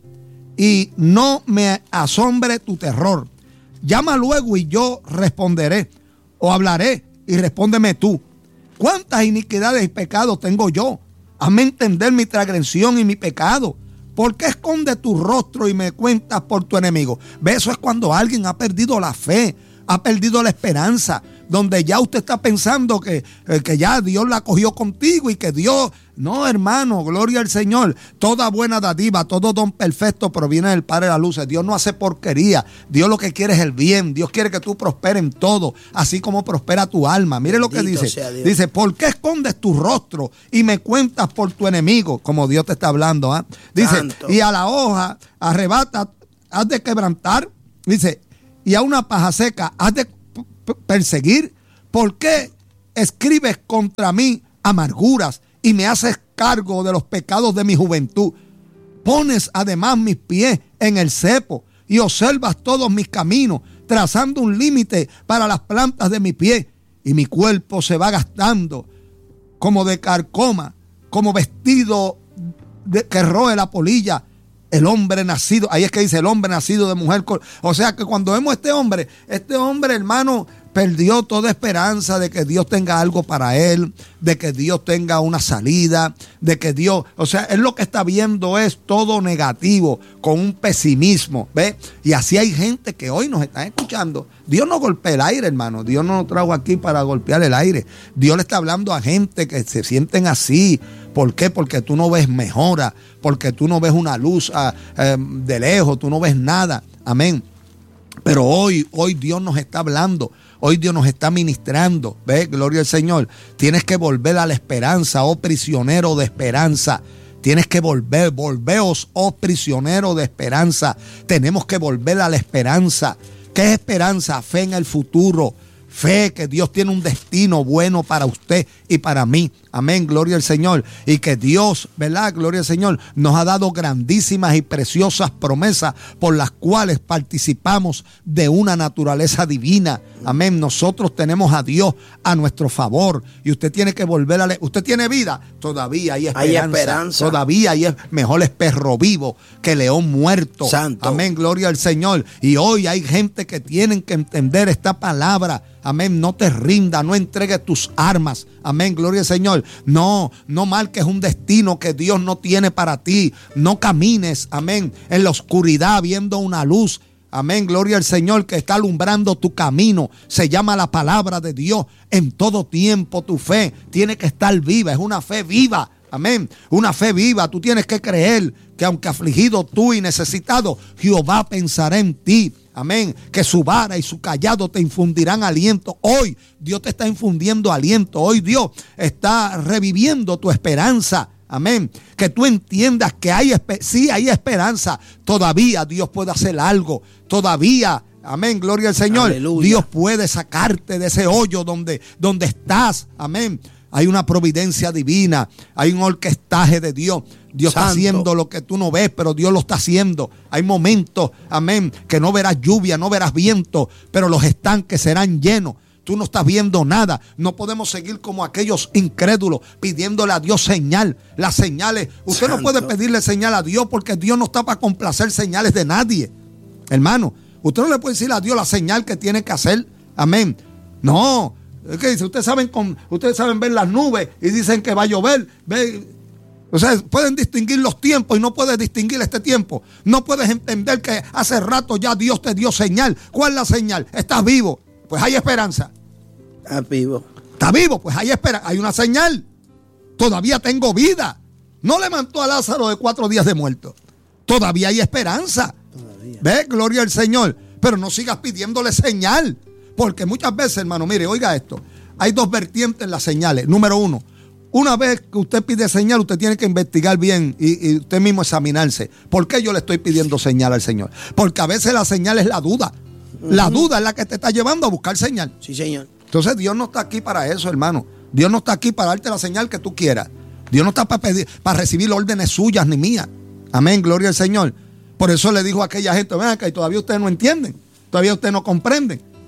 y no me asombre tu terror. Llama luego y yo responderé, o hablaré y respóndeme tú. ¿Cuántas iniquidades y pecados tengo yo? Hazme entender mi transgresión y mi pecado. ¿Por qué escondes tu rostro y me cuentas por tu enemigo? Ve, eso es cuando alguien ha perdido la fe, ha perdido la esperanza, donde ya usted está pensando que, que ya Dios la cogió contigo y que Dios... No, hermano, gloria al Señor. Toda buena dádiva, todo don perfecto proviene del Padre de las luces. Dios no hace porquería. Dios lo que quiere es el bien. Dios quiere que tú prosperes en todo, así como prospera tu alma. Mire lo que dice. Dice, ¿por qué escondes tu rostro y me cuentas por tu enemigo? Como Dios te está hablando. ¿eh? Dice, Santo. Y a la hoja arrebata, has de quebrantar. Dice, y a una paja seca has de perseguir. ¿Por qué escribes contra mí amarguras y me haces cargo de los pecados de mi juventud? Pones además mis pies en el cepo y observas todos mis caminos, trazando un límite para las plantas de mi pie, y mi cuerpo se va gastando como de carcoma, como vestido de, que roe la polilla. El hombre nacido, ahí es que dice el hombre nacido de mujer. O sea que cuando vemos a este hombre, este hombre, hermano, perdió toda esperanza de que Dios tenga algo para él, de que Dios tenga una salida, de que Dios, o sea, él lo que está viendo es todo negativo, con un pesimismo, ¿ve? Y así hay gente que hoy nos está escuchando. Dios no golpea el aire, hermano. Dios no nos trajo aquí para golpear el aire. Dios le está hablando a gente que se sienten así. ¿Por qué? Porque tú no ves mejora, porque tú no ves una luz uh, eh, de lejos, tú no ves nada. Amén. Pero hoy, hoy Dios nos está hablando, hoy Dios nos está ministrando. ¿Ves? Gloria al Señor. Tienes que volver a la esperanza, oh prisionero de esperanza. Tienes que volver, volveos, oh prisionero de esperanza. Tenemos que volver a la esperanza. ¿Qué es esperanza? Fe en el futuro. Fe que Dios tiene un destino bueno para usted y para mí. Amén, gloria al Señor. Y que Dios, ¿verdad? Gloria al Señor, nos ha dado grandísimas y preciosas promesas por las cuales participamos de una naturaleza divina. Amén. Nosotros tenemos a Dios a nuestro favor. Y usted tiene que volver a... Le- usted tiene vida. Todavía hay esperanza. Hay esperanza. Todavía hay mejor es perro vivo que león muerto. Santo. Amén, gloria al Señor. Y hoy hay gente que tienen que entender esta palabra. Amén, no te rindas, no entregues tus armas. Amén, gloria al Señor. No, no marques un destino que Dios no tiene para ti. No camines, amén, en la oscuridad viendo una luz. Amén, gloria al Señor que está alumbrando tu camino. Se llama la palabra de Dios. En todo tiempo tu fe tiene que estar viva. Es una fe viva. Amén, una fe viva. Tú tienes que creer que aunque afligido tú y necesitado, Jehová pensará en ti. Amén, que su vara y su callado te infundirán aliento. Hoy Dios te está infundiendo aliento. Hoy Dios está reviviendo tu esperanza. Amén, que tú entiendas que hay, sí hay esperanza. Todavía Dios puede hacer algo. Todavía, amén, gloria al Señor. Aleluya. Dios puede sacarte de ese hoyo donde, donde estás. Amén. Hay una providencia divina, hay un orquestaje de Dios. Dios Santo. Está haciendo lo que tú no ves, pero Dios lo está haciendo. Hay momentos, amén, que no verás lluvia, no verás viento, pero los estanques serán llenos. Tú no estás viendo nada. No podemos seguir como aquellos incrédulos pidiéndole a Dios señal. Las señales, usted Santo. No puede pedirle señal a Dios porque Dios no está para complacer señales de nadie. Hermano, usted no le puede decir a Dios la señal que tiene que hacer. Amén. No. Es que dice, ustedes saben, con, ustedes saben ver las nubes y dicen que va a llover. Ve, o sea, pueden distinguir los tiempos y no puedes distinguir este tiempo. No puedes entender que hace rato ya Dios te dio señal. ¿Cuál es la señal? Estás vivo. Pues hay esperanza. Estás vivo. Estás vivo, pues hay esperanza. Hay una señal. Todavía tengo vida. No levantó a Lázaro de cuatro días de muerto. Todavía hay esperanza. Todavía. Ve, gloria al Señor. Pero no sigas pidiéndole señal. Porque muchas veces, hermano, mire, oiga esto. Hay dos vertientes en las señales. Número uno, una vez que usted pide señal, usted tiene que investigar bien y, y usted mismo examinarse. ¿Por qué yo le estoy pidiendo señal al Señor? Porque a veces la señal es la duda. Uh-huh. La duda es la que te está llevando a buscar señal. Sí, señor. Entonces Dios no está aquí para eso, hermano. Dios no está aquí para darte la señal que tú quieras. Dios no está para pedir, para recibir órdenes suyas ni mías. Amén, gloria al Señor. Por eso le dijo a aquella gente, ven acá, y todavía ustedes no entienden. Todavía ustedes no comprenden.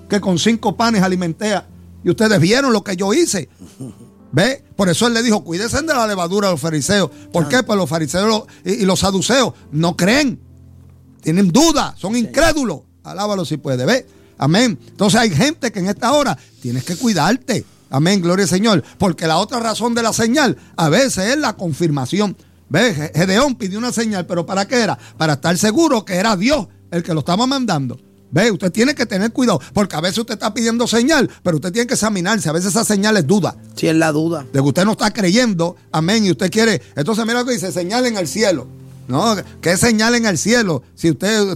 que con cinco panes alimenté a... Y ustedes vieron lo que yo hice. ¿Ve? Por eso él le dijo, cuídense de la levadura de los fariseos. ¿Por qué? Pues los fariseos y, y los saduceos no creen. Tienen dudas, son incrédulos. Alábalo si puede, ¿ve? Amén. Entonces hay gente que en esta hora tienes que cuidarte. Amén, gloria al Señor. Porque la otra razón de la señal a veces es la confirmación. ¿Ve? Gedeón pidió una señal, pero ¿para qué era? Para estar seguro que era Dios el que lo estaba mandando. Ve, usted tiene que tener cuidado, porque a veces usted está pidiendo señal, pero usted tiene que examinarse. A veces esa señal es duda. Sí, es la duda. De que usted no está creyendo, amén, y usted quiere. Entonces, mira lo que dice: señal en el cielo. No, ¿qué señal en el cielo? Si usted.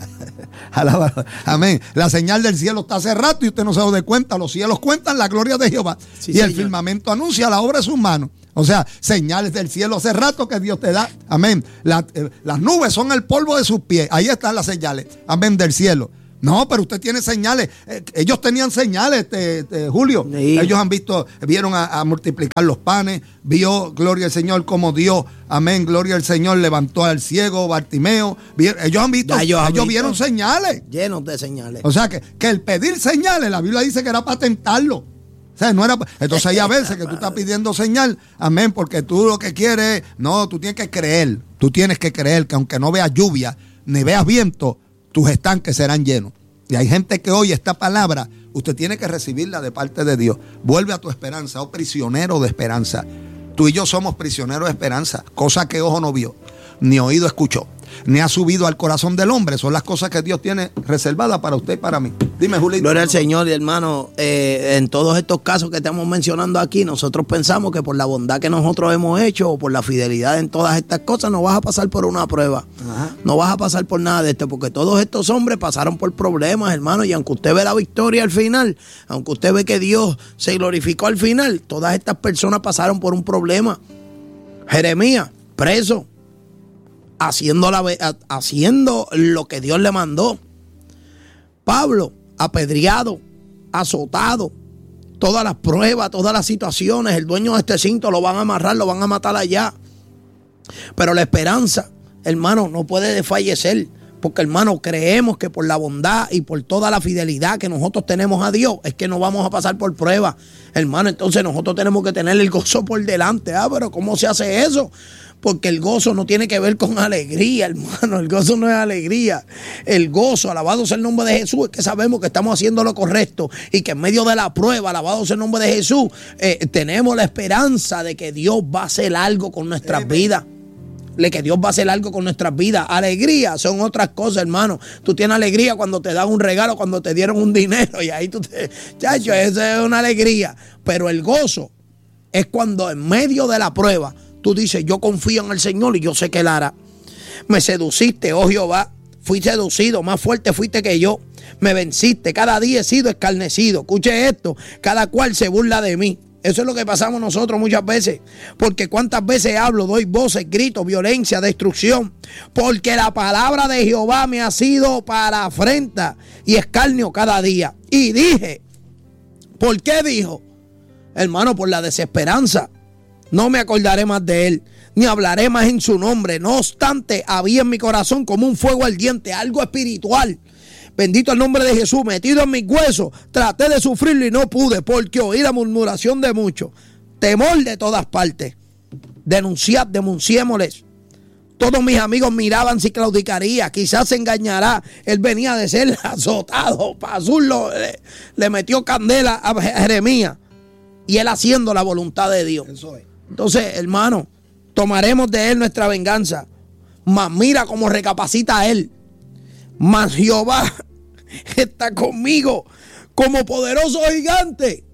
Amén. La señal del cielo está hace rato y usted no se da cuenta. Los cielos cuentan la gloria de Jehová. Sí, y señor. El firmamento anuncia la obra de sus manos. O sea, señales del cielo hace rato que Dios te da. Amén. La, eh, las nubes son el polvo de sus pies. Ahí están las señales. Amén, del cielo. No, pero usted tiene señales. Eh, ellos tenían señales, este, este, Julio. Sí. Ellos han visto, vieron a, a multiplicar los panes. Vio, gloria al Señor, como Dios, amén, gloria al Señor, levantó al ciego Bartimeo. Vieron, ellos han visto, ellos, han ellos visto, vieron señales. Llenos de señales. O sea, que, que el pedir señales, la Biblia dice que era para tentarlo. O sea, no era. Entonces hay a veces que tú estás pidiendo señal, amén, porque tú lo que quieres, no, tú tienes que creer. Tú tienes que creer que aunque no veas lluvia, ni veas viento, tus estanques serán llenos. Y hay gente que oye esta palabra, usted tiene que recibirla de parte de Dios. Vuelve a tu esperanza, oh prisionero de esperanza. Tú y yo somos prisioneros de esperanza, cosa que ojo no vio, ni oído escuchó, ni ha subido al corazón del hombre. Son las cosas que Dios tiene reservadas para usted y para mí. Dime, Julito. Gloria al Señor, hermano. Eh, en todos estos casos que estamos mencionando aquí, nosotros pensamos que por la bondad que nosotros hemos hecho o por la fidelidad en todas estas cosas no vas a pasar por una prueba. Ajá. No vas a pasar por nada de esto, porque todos estos hombres pasaron por problemas, hermano, y aunque usted ve la victoria al final, aunque usted ve que Dios se glorificó al final, todas estas personas pasaron por un problema. Jeremías, preso, haciendo, la, haciendo lo que Dios le mandó. Pablo, apedreado, azotado, todas las pruebas, todas las situaciones. El dueño de este cinto lo van a amarrar, lo van a matar allá. Pero la esperanza, hermano, no puede desfallecer. Porque, hermano, creemos que por la bondad y por toda la fidelidad que nosotros tenemos a Dios, es que no vamos a pasar por pruebas. Hermano, entonces nosotros tenemos que tener el gozo por delante. Ah, pero ¿cómo se hace eso? Porque el gozo no tiene que ver con alegría, hermano. El gozo no es alegría. El gozo, alabado sea el nombre de Jesús, es que sabemos que estamos haciendo lo correcto y que en medio de la prueba, alabado sea el nombre de Jesús, eh, tenemos la esperanza de que Dios va a hacer algo con nuestras vidas. De que Dios va a hacer algo con nuestras vidas. Alegría son otras cosas, hermano. Tú tienes alegría cuando te dan un regalo, cuando te dieron un dinero, y ahí tú te... Chacho, eso es una alegría. Pero el gozo es cuando en medio de la prueba tú dices, yo confío en el Señor y yo sé que Él hará. Me seduciste, oh Jehová. Fui seducido, más fuerte fuiste que yo. Me venciste, cada día he sido escarnecido. Escuche esto, cada cual se burla de mí. Eso es lo que pasamos nosotros muchas veces. Porque cuántas veces hablo, doy voces, gritos, violencia, destrucción. Porque la palabra de Jehová me ha sido para afrenta y escarnio cada día. Y dije, ¿por qué dijo? Hermano, por la desesperanza. No me acordaré más de él, ni hablaré más en su nombre. No obstante, había en mi corazón como un fuego ardiente, algo espiritual. Bendito el nombre de Jesús, metido en mis huesos. Traté de sufrirlo y no pude, porque oí la murmuración de muchos. Temor de todas partes. Denunciad, denunciémosles. Todos mis amigos miraban si claudicaría. Quizás se engañará. Él venía de ser azotado. Pazurlo le, le metió candela a Jeremías. Y él haciendo la voluntad de Dios. Eso es. Entonces, hermano, tomaremos de él nuestra venganza. Mas mira cómo recapacita él. Mas Jehová está conmigo como poderoso gigante.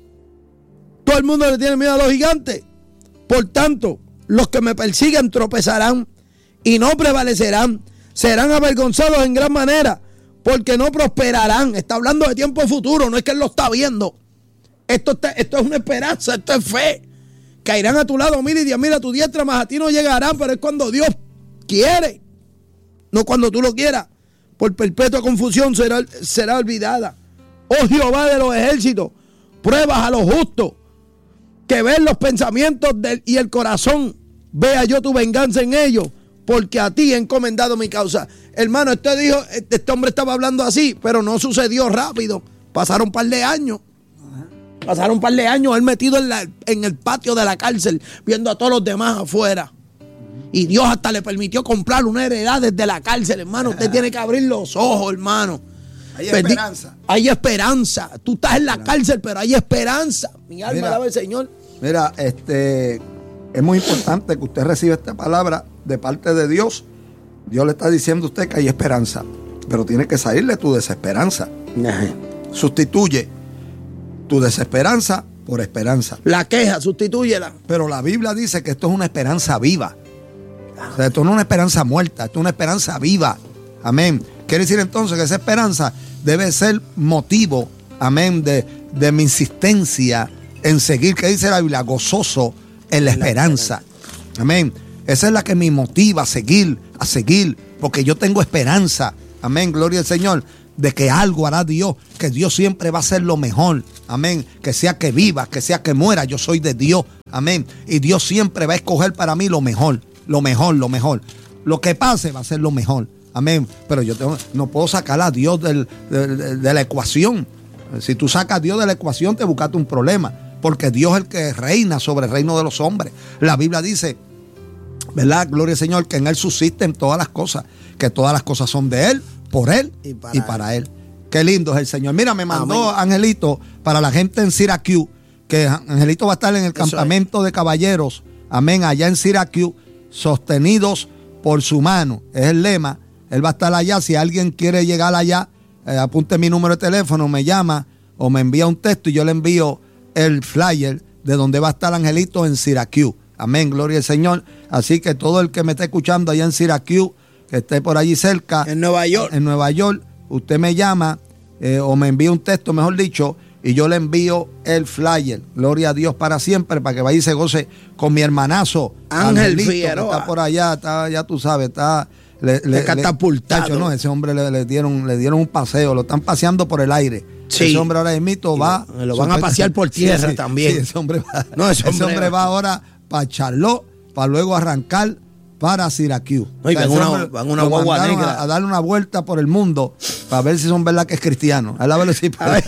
Todo el mundo le tiene miedo a los gigantes. Por tanto, los que me persiguen tropezarán y no prevalecerán. Serán avergonzados en gran manera, porque no prosperarán. Está hablando de tiempo futuro, no es que él lo está viendo. Esto, está, esto es una esperanza, esto es fe. Caerán a tu lado mil y diez mil a tu diestra, mas a ti no llegarán, pero es cuando Dios quiere, no cuando tú lo quieras. Por perpetua confusión será, será olvidada. Oh Jehová de los ejércitos, pruebas a los justos, que ven los pensamientos del, y el corazón. Vea yo tu venganza en ellos, porque a ti he encomendado mi causa. Hermano, este, dijo, este hombre estaba hablando así, pero no sucedió rápido. Pasaron un par de años. Pasaron un par de años él metido en, la, en el patio de la cárcel, viendo a todos los demás afuera. Y Dios hasta le permitió comprar una heredad desde la cárcel, hermano. Usted tiene que abrir los ojos, hermano. Hay esperanza. Hay esperanza. Tú estás en la cárcel, pero hay esperanza. Mi alma alaba al Señor. Mira, este, es muy importante que usted reciba esta palabra de parte de Dios. Dios le está diciendo a usted que hay esperanza, pero tiene que salir de tu desesperanza. Ajá. Sustituye tu desesperanza por esperanza. La queja, sustitúyela. Pero la Biblia dice que esto es una esperanza viva. O sea, esto no es una esperanza muerta, esto es una esperanza viva. Amén. Quiere decir entonces que esa esperanza debe ser motivo, amén, de, de mi insistencia en seguir, que dice la Biblia, gozoso en la esperanza. Amén. Esa es la que me motiva a seguir, a seguir, porque yo tengo esperanza. Amén, gloria al Señor, de que algo hará Dios, que Dios siempre va a hacer lo mejor. Amén. Que sea que viva, que sea que muera, yo soy de Dios. Amén. Y Dios siempre va a escoger para mí lo mejor, lo mejor, lo mejor. Lo que pase va a ser lo mejor. Amén. Pero yo tengo, no puedo sacar a Dios del, de, de, de la ecuación. Si tú sacas a Dios de la ecuación, te buscaste un problema. Porque Dios es el que reina sobre el reino de los hombres. La Biblia dice, ¿verdad? Gloria al Señor, que en Él subsisten todas las cosas. Que todas las cosas son de Él, por Él y para, y para él. él. Qué lindo es el Señor. Mira, me mandó Amén. Angelito para la gente en Syracuse, que Angelito va a estar en el Eso campamento es. de caballeros. Amén. Allá en Syracuse, sostenidos por su mano. Es el lema. Él va a estar allá. Si alguien quiere llegar allá, eh, apunte mi número de teléfono, me llama o me envía un texto y yo le envío el flyer de donde va a estar Angelito en Syracuse. Amén, gloria al Señor. Así que todo el que me esté escuchando allá en Syracuse, que esté por allí cerca, en Nueva York, en Nueva York, usted me llama eh, o me envía un texto, mejor dicho, y yo le envío el flyer. Gloria a Dios para siempre, para que vaya y se goce con mi hermanazo Ángel Angelito, Figueroa. Que está por allá, está, ya tú sabes, está le, le, catapultado. Le, no, ese hombre le, le dieron, le dieron un paseo, lo están paseando por el aire. Sí. Ese hombre ahora mismo va. Lo, lo van a pasear por tierra sí, sí, también. Sí, ese hombre va, no, ese hombre, ese hombre va ahora para Charlotte, para luego arrancar para Syracuse. No, y o sea, van, una, van una guagua negra. A, a darle una vuelta por el mundo para ver si son verdad que es cristiano. A la velocidad.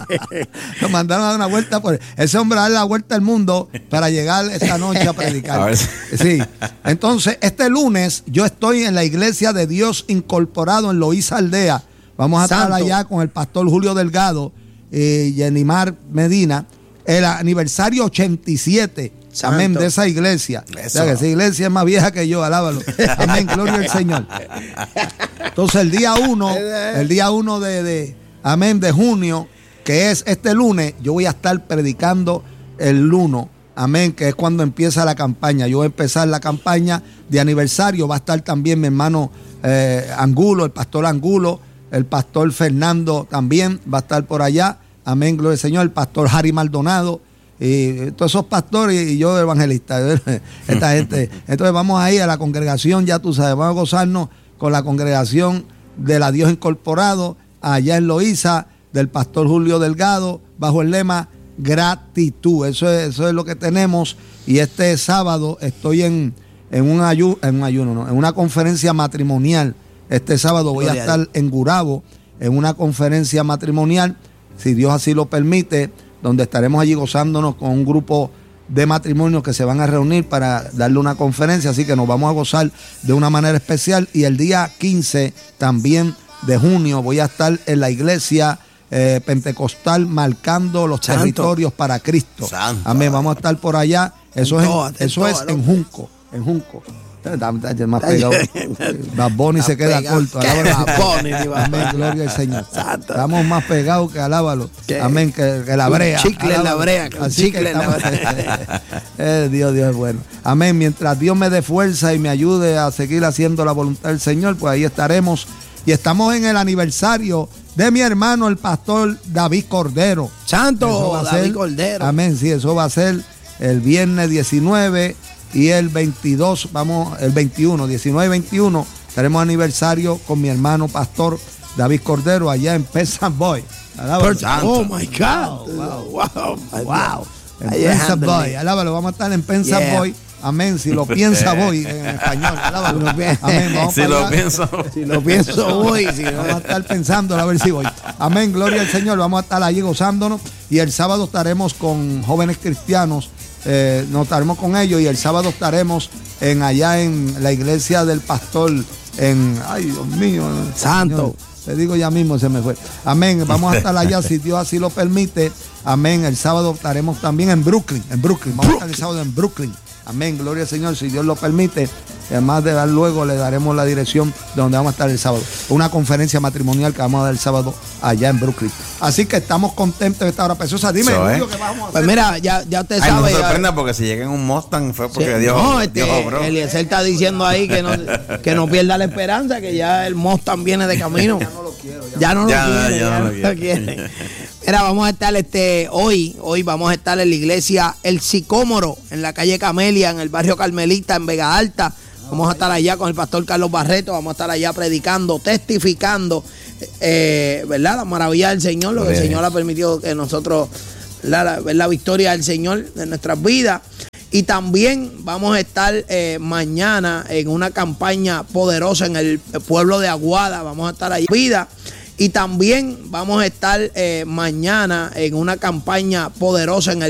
Lo mandaron a dar una vuelta por ese hombre a dar la vuelta al mundo para llegar esta noche a predicar. A sí. Entonces, este lunes yo estoy en la Iglesia de Dios Incorporado en Loíza Aldea. Vamos a Santo. estar allá con el pastor Julio Delgado y Yenimar Medina. El aniversario ochenta y siete. Santo. Amén, de esa iglesia. O sea, que esa iglesia es más vieja que yo, alábalo. Amén, gloria al Señor. Entonces el día uno, el día uno de, de, amén, de junio, que es este lunes, yo voy a estar predicando el uno, amén, que es cuando empieza la campaña. Yo voy a empezar la campaña de aniversario. Va a estar también mi hermano eh, Angulo, el pastor Angulo, el pastor Fernando también va a estar por allá. Amén, gloria al Señor, el pastor Harry Maldonado. Y todos esos pastores y yo evangelista, esta gente. Entonces vamos ahí a la congregación, ya tú sabes, vamos a gozarnos con la congregación de la Dios Incorporado, allá en Loíza, del pastor Julio Delgado, bajo el lema gratitud. Eso es, eso es lo que tenemos. Y este sábado estoy en, en, un, ayu, en un ayuno, no, en una conferencia matrimonial. Este sábado voy a estar en Gurabo, en una conferencia matrimonial, si Dios así lo permite, donde estaremos allí gozándonos con un grupo de matrimonios que se van a reunir para darle una conferencia, así que nos vamos a gozar de una manera especial. Y el día quince también de junio voy a estar en la iglesia eh, pentecostal marcando los Santo. territorios para Cristo. Santo. Amén, vamos a estar por allá. Eso es, en, eso es en Junco, en Junco. Más pegado. Bad Bunny se queda pegado. corto. Amén, gloria al Señor. Santo. Estamos más pegados que alábalo. ¿Qué? Amén, que, que la brea. Chicle en la brea. Chicle en la brea. eh, Dios, Dios es bueno. Amén. Mientras Dios me dé fuerza y me ayude a seguir haciendo la voluntad del Señor, pues ahí estaremos. Y estamos en el aniversario de mi hermano, el pastor David Cordero. Santo David ser, Cordero. Amén, sí, eso va a ser el viernes diecinueve. Y el veintidós, vamos, el veintiuno, diecinueve y veintiuno, tenemos aniversario con mi hermano pastor David Cordero allá en Penzance Boy. Oh my God. Wow. Wow. wow. En Penzance Boy. Alábalo, vamos a estar en Penzance yeah. Boy Amén. Si lo piensa, voy en español. Amén. Vamos si para lo allá. pienso. Si lo pienso, voy. Si no, Vamos a estar pensando a ver si voy. Amén. Gloria al Señor. Vamos a estar allí gozándonos. Y el sábado estaremos con jóvenes cristianos. Eh, nos estaremos con ellos. Y el sábado estaremos en allá en la iglesia del pastor. En, ay, Dios mío. Santo. Señor, te digo ya mismo, se me fue. Amén. Vamos a estar allá si Dios así lo permite. Amén. El sábado estaremos también en Brooklyn. En Brooklyn. Vamos Brooklyn. a estar el sábado en Brooklyn. Amén. Gloria al Señor. Si Dios lo permite. Además de dar luego, le daremos la dirección de donde vamos a estar el sábado. Una conferencia matrimonial que vamos a dar el sábado allá en Brooklyn. Así que estamos contentos de esta hora preciosa. Dime, So, Julio, ¿eh? ¿qué vamos a hacer? Pues mira, ya, ya usted Ay, no sabe. se ya- sorprenda porque si llega en un Mustang fue porque Sí, Dios, no, este, Dios obró. Eliezer está diciendo ahí que no, que no pierda la esperanza, que ya el Mustang viene de camino. Ya no lo quiero. Ya no lo Ya, quiere. ya Ya no no lo lo quiere. Mira, vamos a estar este hoy, hoy vamos a estar en la iglesia El Sicómoro, en la calle Camelia, en el barrio Carmelita, en Vega Alta. Vamos a estar allá con el pastor Carlos Barreto, vamos a estar allá predicando, testificando, eh, ¿verdad? La maravilla del Señor, lo que el Señor ha permitido que nosotros, la, ver la victoria del Señor en nuestras vidas. Y también vamos a estar eh, mañana en una campaña poderosa en el pueblo de Aguada, vamos a estar allá. Vida. Y también vamos a estar eh, mañana en una campaña poderosa en el